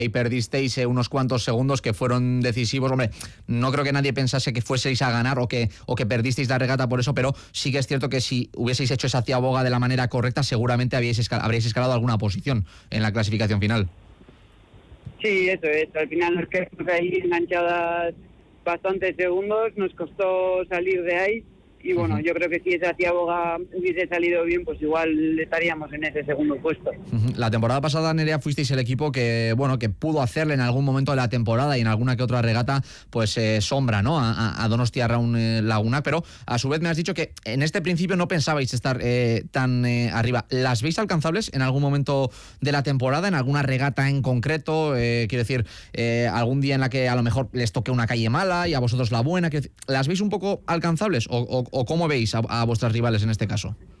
y perdisteis unos cuantos segundos que fueron decisivos. Hombre, no creo que nadie pensase que fueseis a ganar o que perdisteis la regata por eso, pero sí que es cierto que si hubieseis hecho esa ciaboga de la manera correcta, seguramente habríais escalado alguna posición en la clasificación final. Sí, eso es. Al final nos quedamos ahí enganchadas bastantes segundos, nos costó salir de ahí. Y bueno, yo creo que si esa ciaboga hubiese salido bien, pues igual estaríamos en ese segundo puesto. La temporada pasada, Nerea, fuisteis el equipo que pudo hacerle en algún momento de la temporada y en alguna que otra regata, pues sombra, ¿no? A Donostia Raun Laguna, pero a su vez me has dicho que en este principio no pensabais estar tan arriba. ¿Las veis alcanzables en algún momento de la temporada, en alguna regata en concreto? Quiero decir, algún día en la que a lo mejor les toque una calle mala y a vosotros la buena. ¿Las veis un poco alcanzables o cómo veis a vuestras rivales en este caso?